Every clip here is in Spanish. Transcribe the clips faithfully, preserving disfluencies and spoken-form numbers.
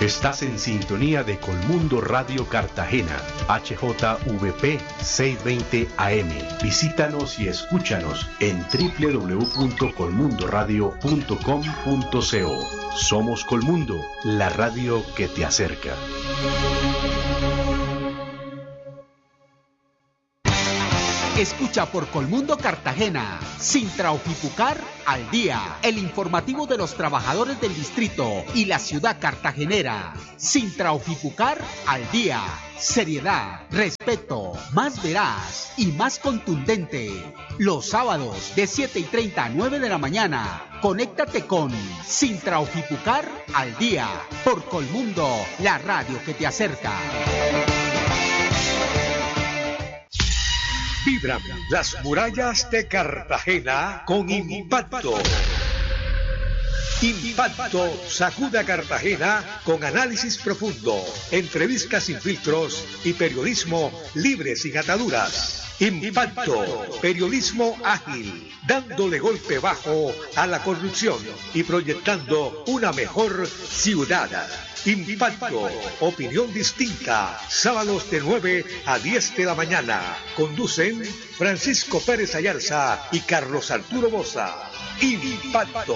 Estás en sintonía de Colmundo Radio Cartagena, H J V P seiscientos veinte A M. Visítanos y escúchanos en doble u doble u doble u punto colmundo radio punto com punto co. Somos Colmundo, la radio que te acerca. Escucha por Colmundo Cartagena, Sintra Ofipucar al día, el informativo de los trabajadores del distrito y la ciudad cartagenera. Sintra Ofipucar al día, seriedad, respeto, más veraz y más contundente. Los sábados de siete y treinta a nueve de la mañana, conéctate con Sintra Ofipucar al día, por Colmundo, la radio que te acerca. Vibran las murallas de Cartagena con Impacto. Impacto sacude a Cartagena con análisis profundo, entrevistas sin filtros y periodismo libre sin ataduras. Impacto, periodismo ágil, dándole golpe bajo a la corrupción y proyectando una mejor ciudad. Impacto, opinión distinta, sábados de nueve a diez de la mañana. Conducen Francisco Pérez Ayarza y Carlos Arturo Boza. Impacto.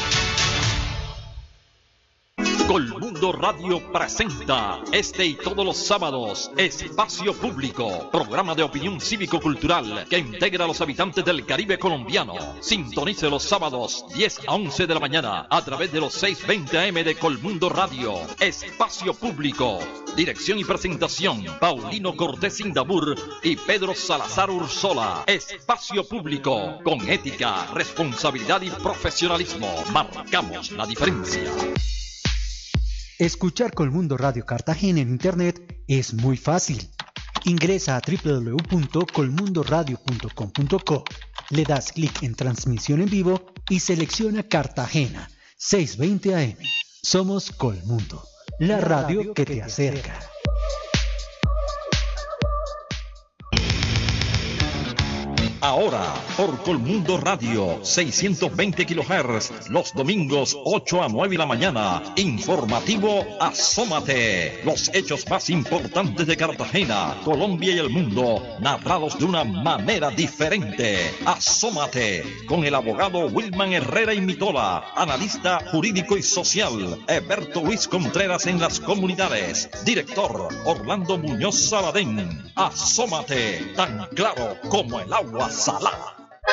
Colmundo Radio presenta este y todos los sábados Espacio Público, programa de opinión cívico-cultural que integra a los habitantes del Caribe colombiano. Sintonice los sábados diez a once de la mañana a través de los seiscientos veinte A M de Colmundo Radio. Espacio Público. Dirección y presentación, Paulino Cortés Indabur y Pedro Salazar Ursola. Espacio Público, con ética, responsabilidad y profesionalismo. Marcamos la diferencia. Escuchar Colmundo Radio Cartagena en internet es muy fácil. Ingresa a doble u doble u doble u punto colmundo radio punto com punto co, le das clic en transmisión en vivo y selecciona Cartagena seiscientos veinte A M. Somos Colmundo, la radio que te acerca. Ahora, por Colmundo Radio, seiscientos veinte kilohertz, los domingos ocho a nueve de la mañana. Informativo Asómate. Los hechos más importantes de Cartagena, Colombia y el mundo, narrados de una manera diferente. Asómate, con el abogado Wilman Herrera y Mitola, analista jurídico y social, Eberto Luis Contreras en las comunidades, director Orlando Muñoz Saladén. Asómate, tan claro como el agua salada.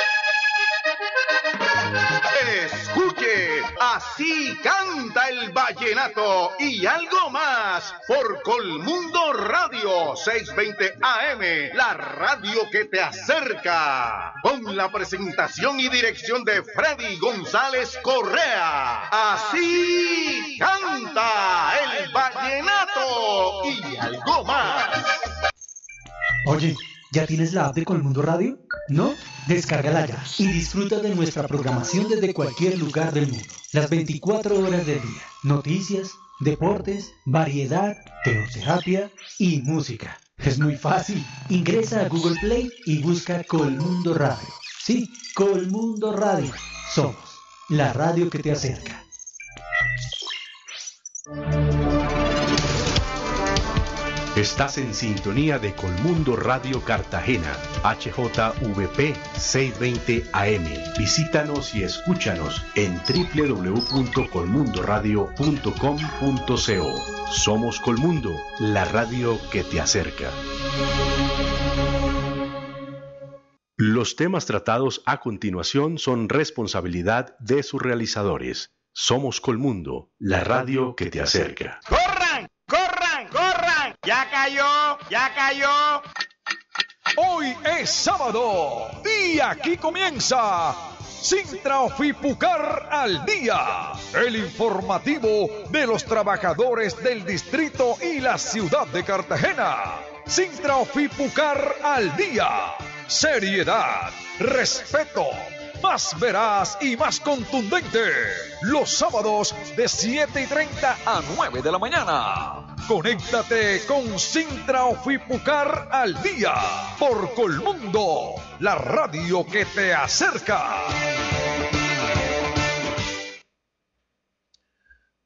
Escuche, así canta el vallenato y algo más por Colmundo Radio seiscientos veinte A M, la radio que te acerca, con la presentación y dirección de Freddy González Correa. Así canta el vallenato y algo más. Oye, ¿ya tienes la app de Colmundo Radio? ¿No? Descárgala ya y disfruta de nuestra programación desde cualquier lugar del mundo. Las veinticuatro horas del día. Noticias, deportes, variedad, teoterapia y música. Es muy fácil. Ingresa a Google Play y busca Colmundo Radio. Sí, Colmundo Radio. Somos la radio que te acerca. Estás en sintonía de Colmundo Radio Cartagena, H J V P seiscientos veinte A M. Visítanos y escúchanos en doble u doble u doble u punto colmundo radio punto com punto co. Somos Colmundo, la radio que te acerca. Los temas tratados a continuación son responsabilidad de sus realizadores. Somos Colmundo, la radio que te acerca. ¡Corran! ¡Corran! ¡Corran! ¡Ya cayó! ¡Ya cayó! Hoy es sábado y aquí comienza Sintra Ofipucar al día, el informativo de los trabajadores del distrito y la ciudad de Cartagena. Sintra Ofipucar al día, seriedad, respeto, más veraz y más contundente. Los sábados de siete y treinta a nueve de la mañana. Conéctate con Sintra Ofipucar al día por Colmundo, la radio que te acerca.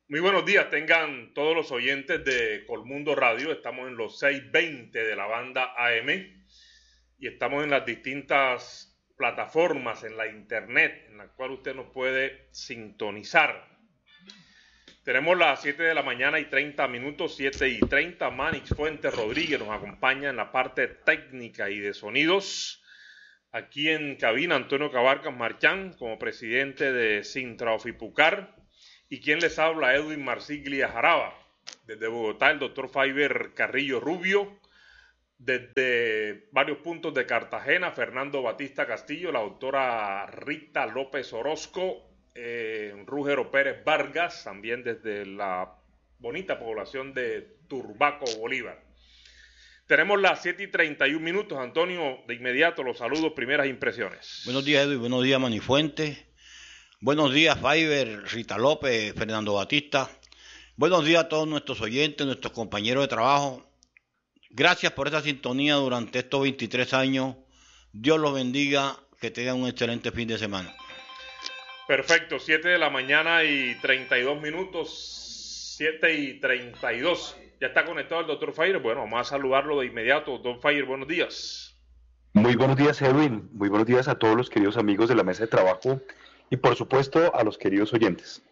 Muy buenos días, tengan todos los oyentes de Colmundo Radio. Estamos en los seiscientos veinte de la banda A M y estamos en las distintas plataformas en la internet en la cual usted nos puede sintonizar. Tenemos las siete de la mañana y treinta minutos, siete y treinta. Manix Fuentes Rodríguez nos acompaña en la parte técnica y de sonidos. Aquí en cabina, Antonio Cabarcas Marchán como presidente de Sintraofipucar. Y quien les habla, Edwin Marsiglia Jaraba. Desde Bogotá, el doctor Faiber Carrillo Rubio. Desde varios puntos de Cartagena, Fernando Batista Castillo, la doctora Rita López Orozco, eh, Rúgero Pérez Vargas, también desde la bonita población de Turbaco, Bolívar. Tenemos las siete y treinta y un minutos. Antonio, de inmediato los saludos, primeras impresiones. Buenos días, Edwin. Buenos días, Manifuente. Buenos días, Faiber, Rita López, Fernando Batista. Buenos días a todos nuestros oyentes, nuestros compañeros de trabajo. Gracias por esta sintonía durante estos veintitrés años. Dios los bendiga, que tengan un excelente fin de semana. Perfecto, siete de la mañana y treinta y dos minutos, siete y treinta y dos. Ya está conectado el doctor Faiber. Bueno, vamos a saludarlo de inmediato. Doctor Faiber, buenos días. Muy buenos días, Edwin. Muy buenos días a todos los queridos amigos de la mesa de trabajo. Y por supuesto a los queridos oyentes.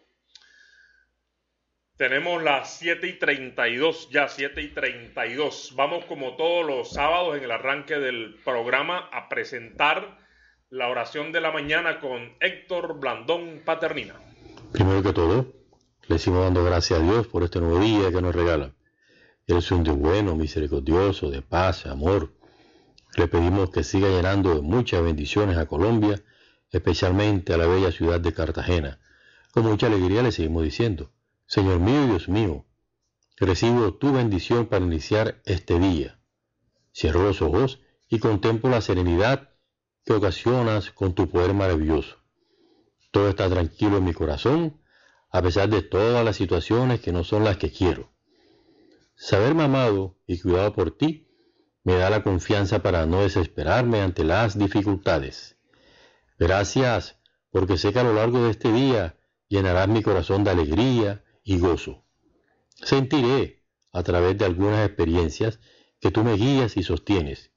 Tenemos las siete y treinta y dos, ya siete y treinta y dos. Vamos como todos los sábados en el arranque del programa a presentar la oración de la mañana con Héctor Blandón Paternina. Primero que todo, le seguimos dando gracias a Dios por este nuevo día que nos regala. Él es un Dios bueno, misericordioso, de paz, amor. Le pedimos que siga llenando de muchas bendiciones a Colombia, especialmente a la bella ciudad de Cartagena. Con mucha alegría le seguimos diciendo: Señor mío y Dios mío, recibo tu bendición para iniciar este día. Cierro los ojos y contemplo la serenidad que ocasionas con tu poder maravilloso. Todo está tranquilo en mi corazón, a pesar de todas las situaciones que no son las que quiero. Saberme amado y cuidado por ti me da la confianza para no desesperarme ante las dificultades. Gracias, porque sé que a lo largo de este día llenarás mi corazón de alegría y gozo. Sentiré, a través de algunas experiencias, que tú me guías y sostienes.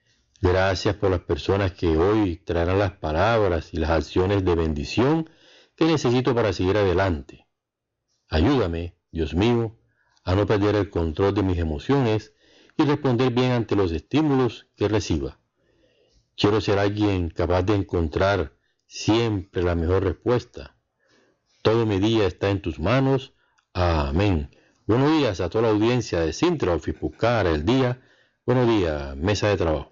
Gracias por las personas que hoy traerán las palabras y las acciones de bendición que necesito para seguir adelante. Ayúdame, Dios mío, a no perder el control de mis emociones y responder bien ante los estímulos que reciba. Quiero ser alguien capaz de encontrar siempre la mejor respuesta. Todo mi día está en tus manos. Amén. Buenos días a toda la audiencia de Sintraofipucar el día. Buenos días, mesa de trabajo.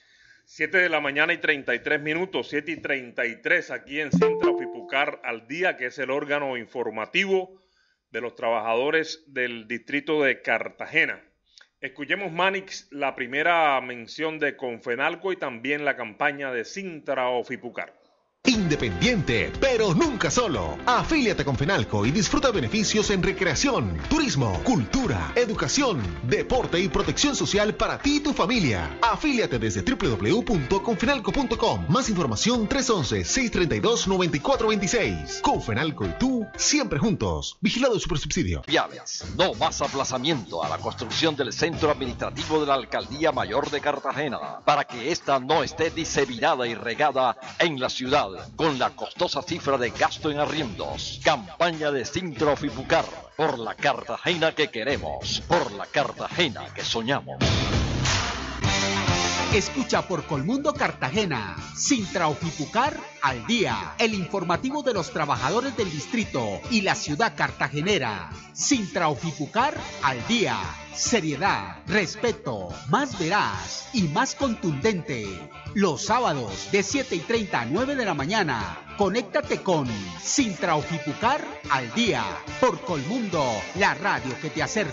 siete de la mañana y treinta y tres minutos, siete y treinta y tres aquí en Sintraofipucar al día, que es el órgano informativo de los trabajadores del distrito de Cartagena. Escuchemos, Manix, la primera mención de Confenalco y también la campaña de Sintraofipucar. Independiente, pero nunca solo. Afíliate con Fenalco y disfruta beneficios en recreación, turismo, cultura, educación, deporte y protección social para ti y tu familia. Afíliate desde doble u doble u doble u punto confenalco punto com. Más información tres once, seiscientos treinta y dos, noventa y cuatro veintiséis. Confenalco y tú, siempre juntos. Vigilado Supersubsidio. Viales, no más aplazamiento a la construcción del centro administrativo de la Alcaldía Mayor de Cartagena, para que ésta no esté diseminada y regada en la ciudad con la costosa cifra de gasto en arriendos. Campaña de Sintraofipucar, por la Cartagena que queremos, por la Cartagena que soñamos. Escucha por Colmundo Cartagena, Sintraofipucar al día, el informativo de los trabajadores del distrito y la ciudad cartagenera. Sintraofipucar al día, seriedad, respeto, más veraz y más contundente. Los sábados de siete y treinta a nueve de la mañana, conéctate con Sintraofipucar al día, por Colmundo, la radio que te acerca.